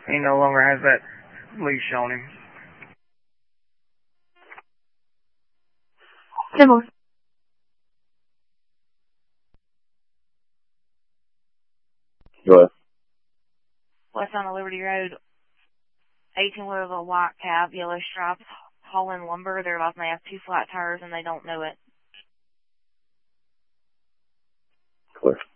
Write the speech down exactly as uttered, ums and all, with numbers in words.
He no longer has that leash on him. Sybil. Go ahead. West on the Liberty Road, eighteen wheeler with a white cab, yellow stripes, hauling lumber. They're about to have two flat tires and they don't know it. Clear.